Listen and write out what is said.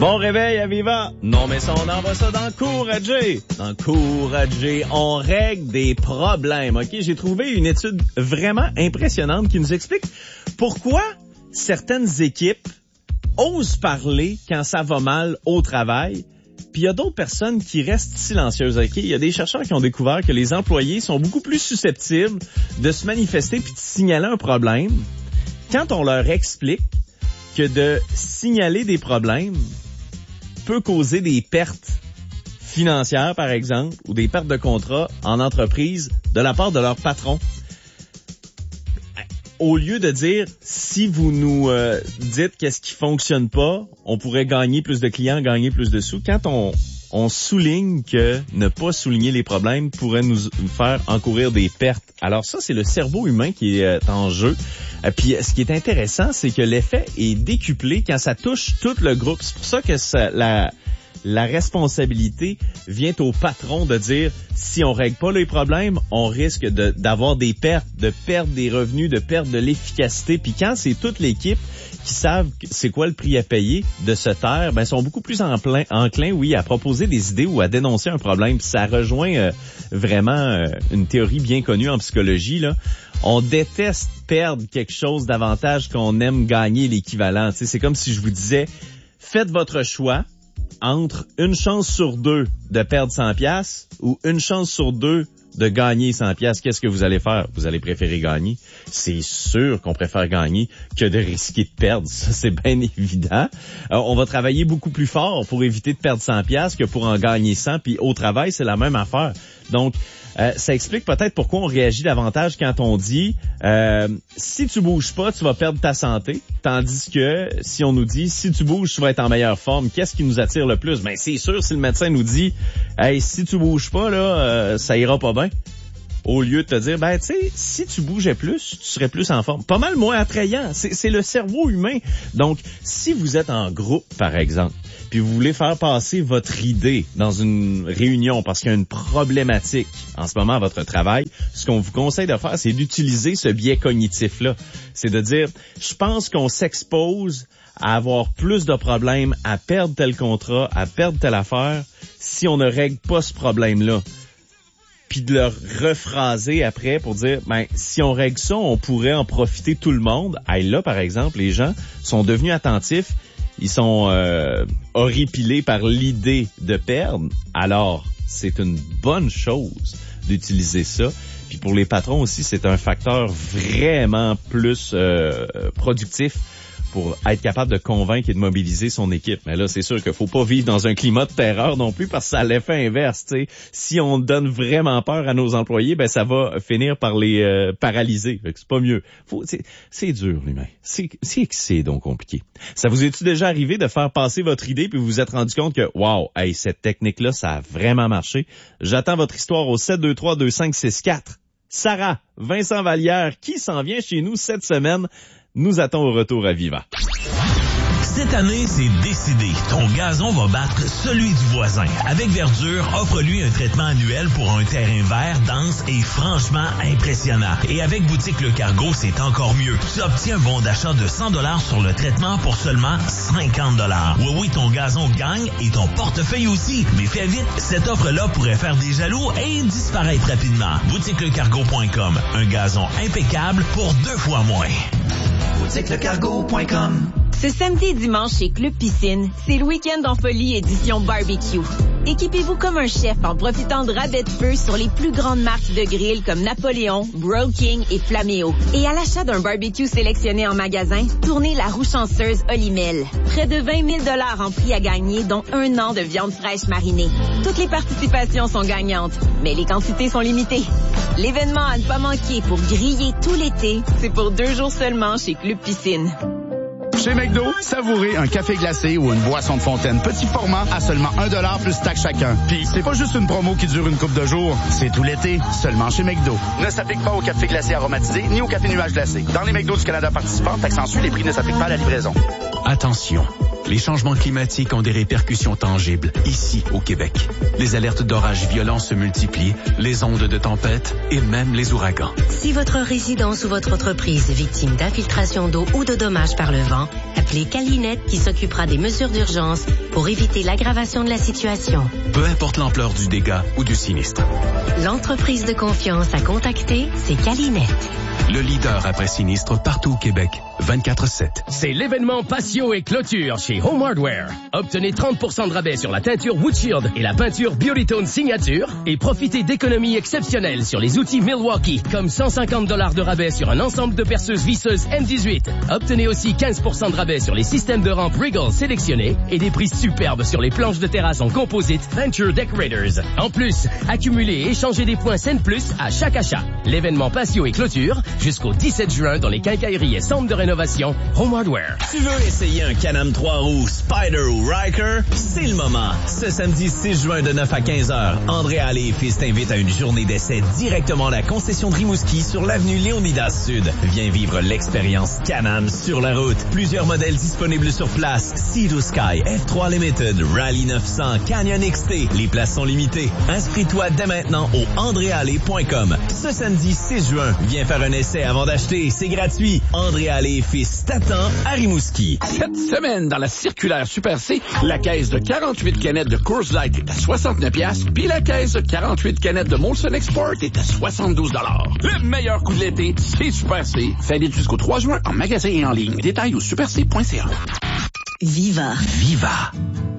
Bon réveil à Viva! Non, mais ça, on envoie ça dans Couragez. Dans Couragez, on règle des problèmes, OK? J'ai trouvé une étude vraiment impressionnante qui nous explique pourquoi certaines équipes osent parler quand ça va mal au travail, puis il y a d'autres personnes qui restent silencieuses, OK? Il y a des chercheurs qui ont découvert que les employés sont beaucoup plus susceptibles de se manifester puis de signaler un problème quand on leur explique que de signaler des problèmes peut causer des pertes financières, par exemple, ou des pertes de contrat en entreprise de la part de leur patron. Au lieu de dire, si vous nous dites qu'est-ce qui fonctionne pas, on pourrait gagner plus de clients, gagner plus de sous. Quand on souligne que ne pas souligner les problèmes pourrait nous faire encourir des pertes. Alors ça, c'est le cerveau humain qui est en jeu. Puis ce qui est intéressant, c'est que l'effet est décuplé quand ça touche tout le groupe. C'est pour ça que la responsabilité vient au patron de dire, si on règle pas les problèmes, on risque d'avoir des pertes, de perdre des revenus, de perdre de l'efficacité. Puis quand c'est toute l'équipe qui savent c'est quoi le prix à payer de se taire, ben sont beaucoup plus enclins, oui, à proposer des idées ou à dénoncer un problème. Puis ça rejoint vraiment une théorie bien connue en psychologie, là. On déteste perdre quelque chose davantage qu'on aime gagner l'équivalent. Tu sais, c'est comme si je vous disais, faites votre choix entre une chance sur 2 de perdre 100 pièces ou une chance sur 2 de gagner 100 pièces. Qu'est-ce que vous allez faire? Vous allez préférer gagner. C'est sûr qu'on préfère gagner que de risquer de perdre. Ça, c'est bien évident. On va travailler beaucoup plus fort pour éviter de perdre 100 pièces que pour en gagner 100. Puis au travail, c'est la même affaire. Donc, ça explique peut-être pourquoi on réagit davantage quand on dit si tu bouges pas, tu vas perdre ta santé. Tandis que si on nous dit si tu bouges, tu vas être en meilleure forme, qu'est-ce qui nous attire le plus? Ben c'est sûr, si le médecin nous dit hey, si tu bouges pas, là, ça ira pas bien. Au lieu de te dire, ben tu sais, si tu bougeais plus, tu serais plus en forme. Pas mal moins attrayant. C'est le cerveau humain. Donc, si vous êtes en groupe, par exemple, puis vous voulez faire passer votre idée dans une réunion parce qu'il y a une problématique en ce moment à votre travail, ce qu'on vous conseille de faire, c'est d'utiliser ce biais cognitif-là. C'est de dire, je pense qu'on s'expose à avoir plus de problèmes, à perdre tel contrat, à perdre telle affaire, si on ne règle pas ce problème-là. Puis de le rephraser après pour dire, ben si on règle ça, on pourrait en profiter tout le monde. Hey, là, par exemple, les gens sont devenus attentifs, ils sont horripilés par l'idée de perdre. Alors, c'est une bonne chose d'utiliser ça. Puis pour les patrons aussi, c'est un facteur vraiment plus productif pour être capable de convaincre et de mobiliser son équipe. Mais là, c'est sûr qu'il faut pas vivre dans un climat de terreur non plus parce que ça a l'effet inverse. T'sais. Si on donne vraiment peur à nos employés, ben ça va finir par les paralyser. Fait que c'est pas mieux. C'est dur, l'humain. C'est donc compliqué. Ça vous est-tu déjà arrivé de faire passer votre idée puis vous vous êtes rendu compte que wow, hey, cette technique-là, ça a vraiment marché? J'attends votre histoire au 723-2564. Sarah, Vincent Vallière, qui s'en vient chez nous cette semaine, nous attend au retour à Viva. Cette année, c'est décidé. Ton gazon va battre celui du voisin. Avec Verdure, offre-lui un traitement annuel pour un terrain vert, dense et franchement impressionnant. Et avec Boutique Le Cargo, c'est encore mieux. Tu obtiens un bon d'achat de 100$ sur le traitement pour seulement 50$. Oui, ton gazon gagne et ton portefeuille aussi. Mais fais vite, cette offre-là pourrait faire des jaloux et disparaître rapidement. BoutiqueLeCargo.com. Un gazon impeccable pour 2 fois moins. BoutiqueLeCargo.com. Ce samedi et dimanche chez Club Piscine, c'est le week-end en folie édition barbecue. Équipez-vous comme un chef en profitant de rabais de feu sur les plus grandes marques de grill comme Napoléon, Broil King et Flaméo. Et à l'achat d'un barbecue sélectionné en magasin, tournez la roue chanceuse Olimel. Près de 20 000 $ en prix à gagner, dont 1 an de viande fraîche marinée. Toutes les participations sont gagnantes, mais les quantités sont limitées. L'événement à ne pas manquer pour griller tout l'été, c'est pour 2 jours seulement chez Club Piscine. Chez McDo, savourez un café glacé ou une boisson de fontaine petit format à seulement 1$ plus taxe chacun. Puis c'est pas juste une promo qui dure une couple de jours, c'est tout l'été, seulement chez McDo. Ne s'applique pas au café glacé aromatisé ni au café nuage glacé. Dans les McDo du Canada participants, taxe en suit, les prix ne s'appliquent pas à la livraison. Attention, Les changements climatiques ont des répercussions tangibles, ici, au Québec. Les alertes d'orages violents se multiplient, les ondes de tempête et même les ouragans. Si votre résidence ou votre entreprise est victime d'infiltration d'eau ou de dommages par le vent, appelez Calinette qui s'occupera des mesures d'urgence pour éviter l'aggravation de la situation. Peu importe l'ampleur du dégât ou du sinistre. L'entreprise de confiance à contacter, c'est Calinette. Le leader après sinistre partout au Québec, 24/7. C'est l'événement Patio et clôture chez Home Hardware. Obtenez 30% de rabais sur la teinture Wood Shield et la peinture Beautytone Signature et profitez d'économies exceptionnelles sur les outils Milwaukee, comme $150 de rabais sur un ensemble de perceuses visseuses M18. Obtenez aussi 15% de rabais sur les systèmes de rampe Regal sélectionnés et des prix superbes sur les planches de terrasse en composite Venture Decorators. En plus, accumulez et échangez des points Scène Plus à chaque achat. L'événement Patio et clôture jusqu'au 17 juin dans les quincailleries et centres de rénovation Home Hardware. Tu veux essayer un Can-Am 3 roues, Spider ou Ryker? C'est le moment. Ce samedi 6 juin de 9 à 15 heures, André Allé et Fils t'invite à une journée d'essai directement à la concession de Rimouski sur l'avenue Léonidas Sud. Viens vivre l'expérience Can-Am sur la route. Plusieurs modèles disponibles sur place. Sea2 Sky, F3 Limited, Rally 900, Canyon XT. Les places sont limitées. Inscris-toi dès maintenant au andréallé.com. Ce samedi 6 juin, viens faire un essai avant d'acheter. C'est gratuit. André Allé et Fils t'attend à Rimouski. Cette semaine, dans la circulaire Super C, la caisse de 48 canettes de Coors Light est à 69$, puis la caisse de 48 canettes de Molson Export est à 72$. Le meilleur coup de l'été, c'est Super C. Valide jusqu'au 3 juin en magasin et en ligne. Détails au superc.ca. Viva. Viva.